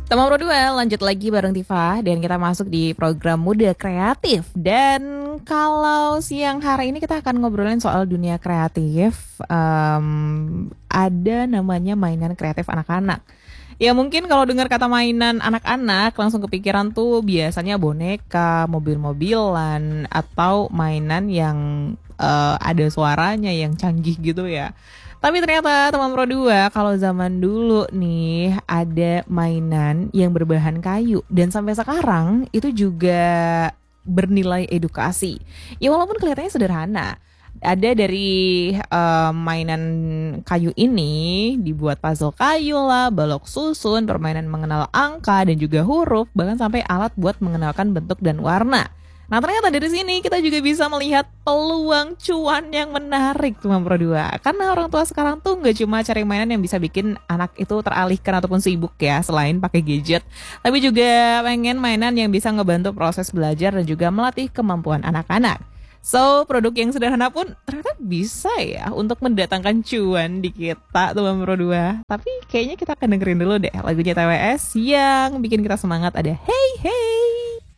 Teman Pro 2 lanjut lagi bareng Tifa dan kita masuk di program Muda Kreatif. Dan kalau siang hari ini kita akan ngobrolin soal dunia kreatif. Ada namanya mainan kreatif anak-anak. Ya mungkin kalau dengar kata mainan anak-anak langsung kepikiran tuh biasanya boneka, mobil-mobilan, atau mainan yang ada suaranya yang canggih gitu ya. Tapi ternyata teman Pro 2 kalau zaman dulu nih ada mainan yang berbahan kayu dan sampai sekarang itu juga bernilai edukasi. Ya walaupun kelihatannya sederhana. Ada dari mainan kayu ini dibuat puzzle kayu lah, balok susun, permainan mengenal angka dan juga huruf, bahkan sampai alat buat mengenalkan bentuk dan warna. Nah ternyata dari sini kita juga bisa melihat peluang cuan yang menarik teman Pro 2. Karena orang tua sekarang tuh gak cuma cari mainan yang bisa bikin anak itu teralihkan ataupun sibuk ya selain pakai gadget. Tapi juga pengen mainan yang bisa ngebantu proses belajar dan juga melatih kemampuan anak-anak. So produk yang sederhana pun ternyata bisa ya untuk mendatangkan cuan di kita teman Pro 2. Tapi kayaknya kita akan dengerin dulu deh lagunya TWS yang bikin kita semangat, ada Hey Hey.